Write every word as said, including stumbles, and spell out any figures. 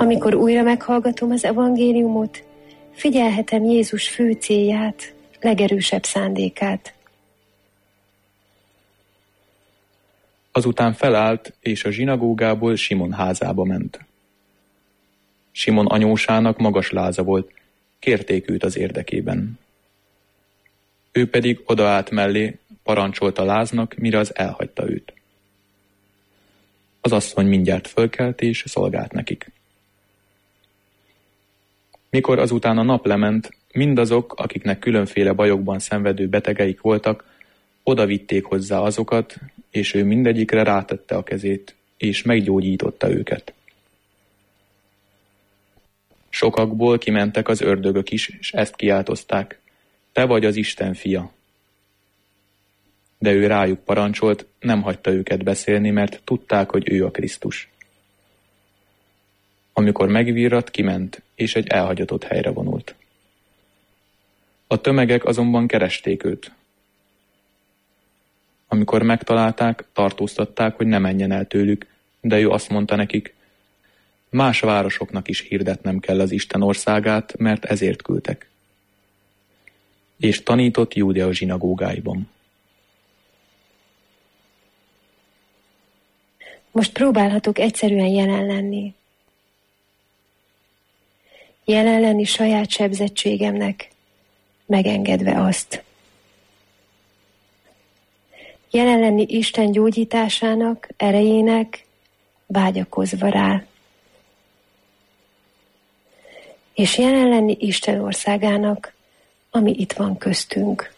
Amikor újra meghallgatom az evangéliumot, figyelhetem Jézus fő célját, legerősebb szándékát. Azután felállt, és a zsinagógából Simon házába ment. Simon anyósának magas láza volt, kérték őt az érdekében. Ő pedig odaállt mellé, parancsolta láznak, mire az elhagyta őt. Az asszony mindjárt fölkelt és szolgált nekik. Mikor azután a nap lement, mindazok, akiknek különféle bajokban szenvedő betegeik voltak, oda vitték hozzá azokat, és ő mindegyikre rátette a kezét, és meggyógyította őket. Sokakból kimentek az ördögök is, és ezt kiáltozták: te vagy az Isten fia. De ő rájuk parancsolt, nem hagyta őket beszélni, mert tudták, hogy ő a Krisztus. Amikor megvirratt, kiment, és egy elhagyatott helyre vonult. A tömegek azonban keresték őt. Amikor megtalálták, tartóztatták, hogy ne menjen el tőlük, de ő azt mondta nekik: más városoknak is hirdetnem kell az Isten országát, mert ezért küldtek. És tanított Júdea zsinagógáiban. Most próbálhatok egyszerűen jelen lenni. Jelen lenni saját sebzettségemnek, megengedve azt. Jelen lenni Isten gyógyításának, erejének, vágyakozva rá. És jelen lenni Isten országának, ami itt van köztünk.